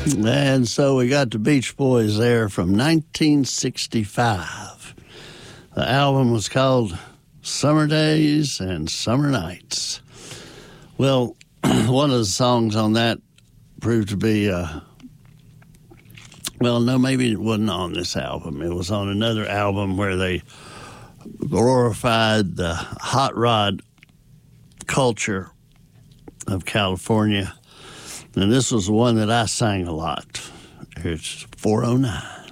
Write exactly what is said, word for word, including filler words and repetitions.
And so we got the Beach Boys there from nineteen sixty-five. The album was called Summer Days and Summer Nights. Well, one of the songs on that proved to be, uh, well, no, maybe it wasn't on this album. It was on another album where they glorified the hot rod culture of California. And this was the one that I sang a lot. It's four oh nine.